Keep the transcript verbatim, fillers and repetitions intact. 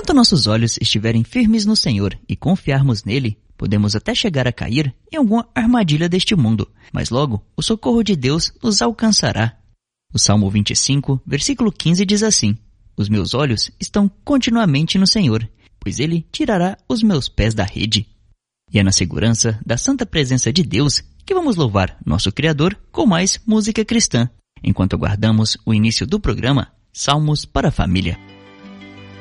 Enquanto nossos olhos estiverem firmes no Senhor e confiarmos nele, podemos até chegar a cair em alguma armadilha deste mundo, mas logo o socorro de Deus nos alcançará. O Salmo vinte e cinco, versículo quinze diz assim: Os meus olhos estão continuamente no Senhor, pois ele tirará os meus pés da rede. E é na segurança da santa presença de Deus que vamos louvar nosso Criador com mais música cristã, enquanto aguardamos o início do programa Salmos para a Família.